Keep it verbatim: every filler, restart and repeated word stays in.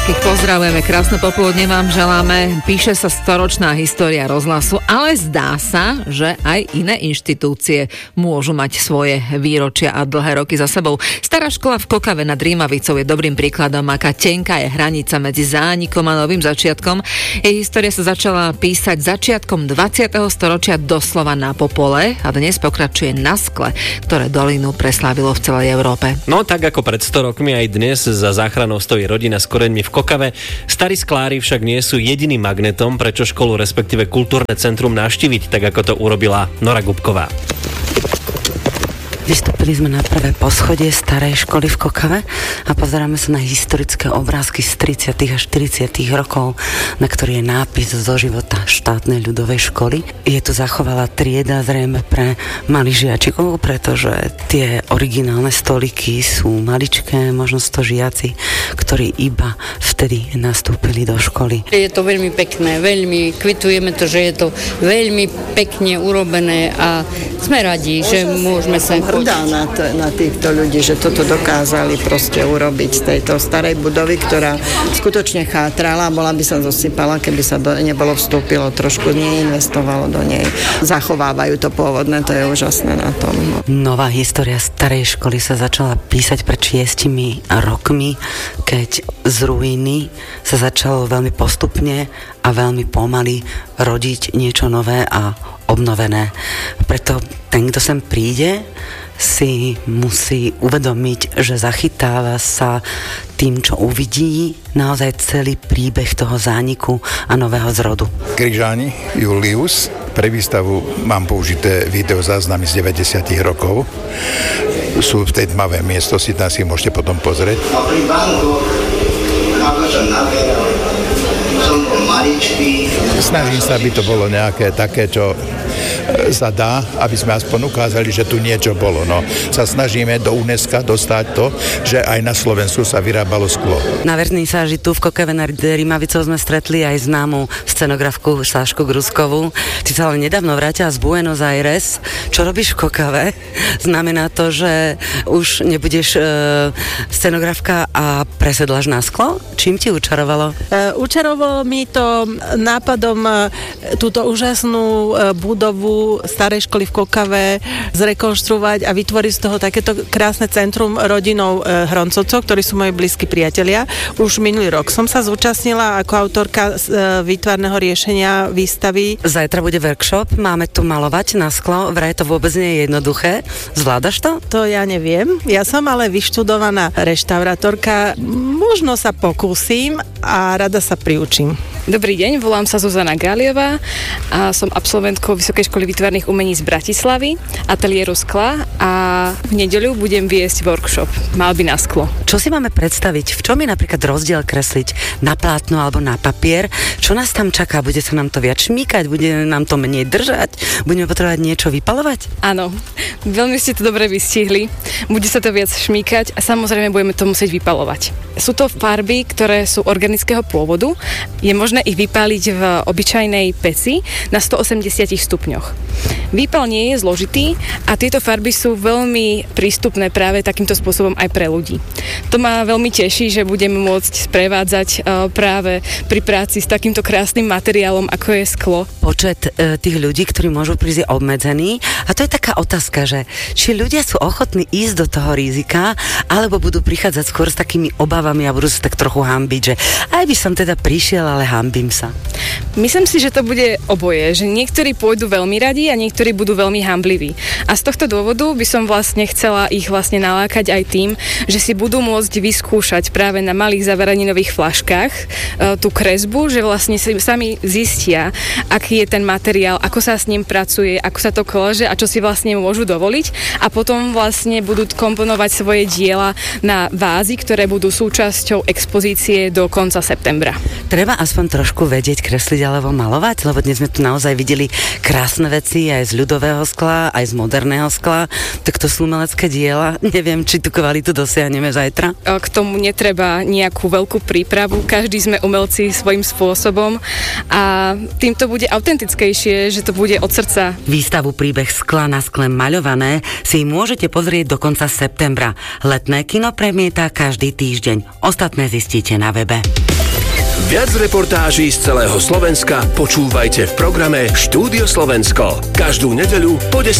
Všetkých pozdravujeme, krásne popoludne vám želáme. Píše sa storočná história rozhlasu, ale zdá sa, že aj iné inštitúcie môžu mať svoje výročia a dlhé roky za sebou. Stará škola v Kokave nad Rímavicou je dobrým príkladom, aká tenká je hranica medzi zánikom a novým začiatkom. Jej história sa začala písať začiatkom dvadsiateho storočia doslova na popole a dnes pokračuje na skle, ktoré dolinu preslávilo v celej Európe. No tak ako pred sto rokmi aj dnes za záchranou stojí rodina s koreňmi v Kokave. Starí sklári však nie sú jediným magnetom, prečo školu, respektíve kultúrne centrum navštíviť, tak ako to urobila Nora Gubková. Vystúpili sme na prvé poschodie starej školy v Kokave a pozeráme sa na historické obrázky z tridsiatych a štyridsiatych rokov, na ktorý je nápis zo života štátnej ľudovej školy. Je tu zachovala trieda zrejme pre malých žiačikov, pretože tie originálne stoliky sú maličké, možno sto žiaci, ktorí iba vtedy nastúpili do školy. Je to veľmi pekné, veľmi kvitujeme to, že je to veľmi pekne urobené a sme radi, že môžeme sa hrdá na, t- na týchto ľudí, že toto dokázali proste urobiť z tejto starej budovy, ktorá skutočne chátrala a bola by sa zosypala, keby sa do, nebolo vstúpilo, trošku neinvestovalo do nej. Zachovávajú to pôvodné, to je úžasné na tom. Nová história starej školy sa začala písať pred šiestimi rokmi, keď z ruiny sa začalo veľmi postupne a veľmi pomaly rodiť niečo nové a obnovené. Preto ten, kto sem príde, si musí uvedomiť, že zachytáva sa tým, čo uvidí, naozaj celý príbeh toho zániku a nového zrodu. Križáni Julius, pre výstavu mám použité videozáznamy z deväťdesiatych rokov. Sú v tej tmavej miestnosti, tam si môžete potom pozrieť. A pri banku, ako som naberal, som bol maličký. Snažím sa, aby to bolo nejaké také, čo sa dá, aby sme aspoň ukázali, že tu niečo bolo. No, sa snažíme do UNESCO dostať to, že aj na Slovensku sa vyrábalo sklo. Na vernisáži tu v Kokave nad Rímavicou sme stretli aj známu scenografku Sášku Gruskovú. Ty sa ale nedávno vrátila z Buenos Aires. Čo robíš v Kokave? Znamená to, že už nebudeš e, scenografka a presedláš na sklo? Čím ti učarovalo? E, učarovalo mi to nápadom e, túto úžasnú e, budovu starej školy v Kokave zrekonštruovať a vytvoriť z toho takéto krásne centrum rodinou e, Hroncovcov, ktorí sú moji blízki priatelia. Už minulý rok som sa zúčastnila ako autorka e, výtvarného riešenia výstavy. Zajtra bude workshop, máme tu malovať na sklo, vraj to vôbec nie je jednoduché. Zvládaš to? To ja neviem. Ja som ale vyštudovaná reštaurátorka. Možno sa pokúsim a rada sa priučím. Dobrý deň, volám sa Zuzana Gáliová a som absolventkou Vysokej školy výtvarných umení z Bratislavy, ateliéru skla, a v nedeľu budem viesť workshop Malby na sklo. Čo si máme predstaviť? V čom je napríklad rozdiel kresliť na plátno alebo na papier? Čo nás tam čaká? Bude sa nám to viac šmýkať? Bude nám to menej držať? Budeme potrebovať niečo vypalovať? Áno, veľmi ste to dobre vystihli. Bude sa to viac šmýkať a samozrejme budeme to musieť vypalovať. Sú to farby, ktoré sú organického pôvodu. Je možné ich vypáliť v obyčajnej peci na stoosemdesiat stupňoch. Výpal nie je zložitý a tieto farby sú veľmi prístupné práve takýmto spôsobom aj pre ľudí. To ma veľmi teší, že budem môcť sprevádzať práve pri práci s takýmto krásnym materiálom, ako je sklo. Počet e, tých ľudí, ktorí môžu prísť, je obmedzený a to je taká otázka, že či ľudia sú ochotní ísť do toho rizika, alebo budú prichádzať skôr s takými obavami a budú sa tak trochu hanbiť, že aj by som teda prišiel, ale hanbím sa. Myslím si, že to bude oboje, že niektorí pôjdu veľmi radi a niektorí budú veľmi hanbliví. A z tohto dôvodu by som vlastne chcela ich vlastne nalákať aj tým, že si budú môcť vyskúšať práve na malých zavaraninových fľaškách e, tú kresbu, že vlastne si sami zistia, aký je ten materiál, ako sa s ním pracuje, ako sa to kleže a čo si vlastne môžu dovoliť, a potom vlastne budú komponovať svoje diela na vázy, ktoré budú súčasťou expozície do konca septembra. treba aspoň trošku vedieť kresliť alebo malovať, lebo dnes sme tu naozaj videli krásne veci aj z ľudového skla, aj z moderného skla, tak to sú umelecké diela. Neviem, či tú kvalitu dosiahneme zajtra. K tomu netreba nejakú veľkú prípravu, každý sme umelci svojím spôsobom a tým to bude autentickejšie, že to bude od srdca. Výstavu Príbeh skla na skle maľované si môžete pozrieť do konca septembra. Letné kino premieta každý týždeň. Ostatné zistíte na webe. Viac reportáží z celého Slovenska počúvajte v programe Štúdio Slovensko. Každú nedeľu po desiatej.